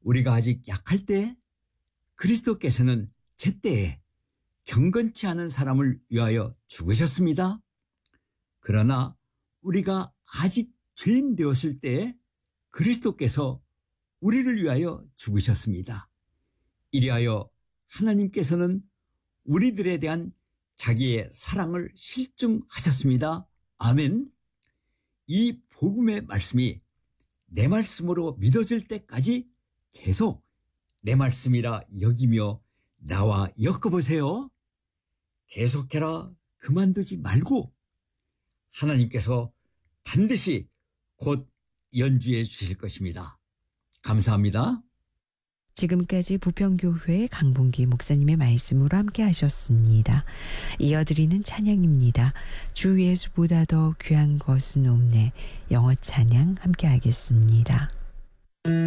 우리가 아직 약할 때 그리스도께서는 제때에 경건치 않은 사람을 위하여 죽으셨습니다. 그러나 우리가 아직 죄인 되었을 때에 그리스도께서 우리를 위하여 죽으셨습니다. 이리하여 하나님께서는 우리들에 대한 자기의 사랑을 실증하셨습니다. 아멘. 이 복음의 말씀이 내 말씀으로 믿어질 때까지 계속 내 말씀이라 여기며 나와 엮어보세요. 계속해라. 그만두지 말고 하나님께서 반드시 곧 연주해 주실 것입니다. 감사합니다. 지금까지 부평교회 강봉기 목사님의 말씀으로 함께 하셨습니다. 이어드리는 찬양입니다. 주 예수보다 더 귀한 것은 없네. 영어 찬양 함께 하겠습니다.